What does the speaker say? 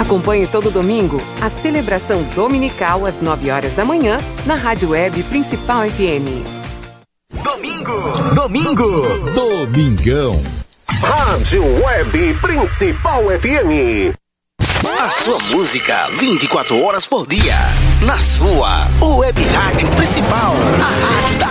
Acompanhe todo domingo a celebração dominical às 9 horas da manhã na Rádio Web Principal FM. Domingão. Rádio Web Principal FM. A sua música 24 horas por dia. Na sua Web Rádio Principal. A rádio da